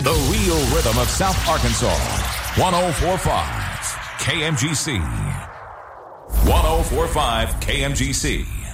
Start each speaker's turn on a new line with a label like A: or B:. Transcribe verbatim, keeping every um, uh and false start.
A: The real rhythm of South Arkansas. one oh four point five K M G C. one oh four point five K M G C.